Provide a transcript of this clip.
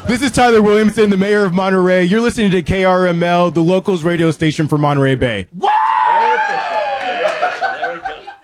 This is Tyler Williamson, the mayor of Monterey. You're listening to KRML, the locals radio station for Monterey Bay. There we go.